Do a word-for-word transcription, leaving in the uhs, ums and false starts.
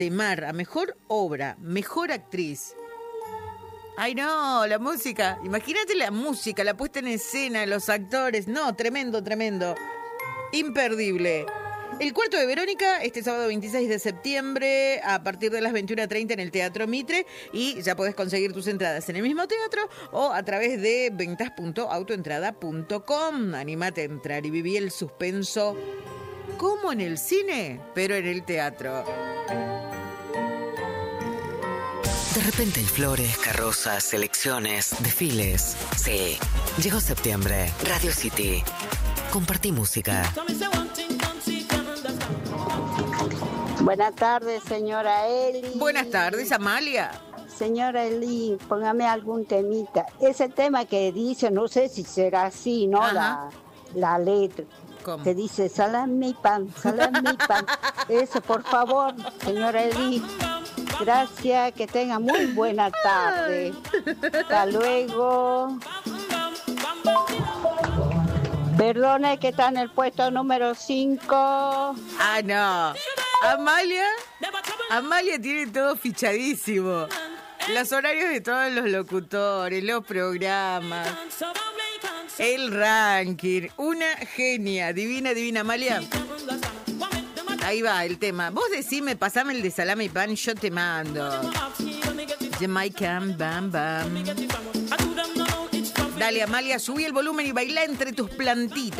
Mar a mejor obra, mejor actriz. Ay, no, la música. Imagínate la música, la puesta en escena, los actores. No, tremendo, tremendo. Imperdible. El cuarto de Verónica, este sábado veintiséis de septiembre, a partir de las veintiuna treinta en el Teatro Mitre. Y ya podés conseguir tus entradas en el mismo teatro o a través de ventas punto autoentrada punto com. Anímate a entrar y viví el suspenso como en el cine, pero en el teatro. De repente hay flores, carrozas, elecciones, desfiles. Sí, llegó septiembre. Radio City. Compartí música. Buenas tardes, señora Eli. Buenas tardes, Amalia. Señora Eli, póngame algún temita. Ese tema que dice, no sé si será así, ¿no? La, la letra. ¿Cómo? Que dice, salami pan, salami pan. Eso, por favor, señora Eli. Gracias, que tenga muy buena tarde. Hasta luego. Perdone que está en el puesto número cinco. Ah, no. Amalia, Amalia tiene todo fichadísimo. Los horarios de todos los locutores, los programas, el ranking. Una genia, divina, divina, Amalia. Ahí va el tema. Vos decime, pasame el de salame y pan, yo te mando. Jamaican, bam, bam. Dale, Amalia, subí el volumen y bailá entre tus plantitas.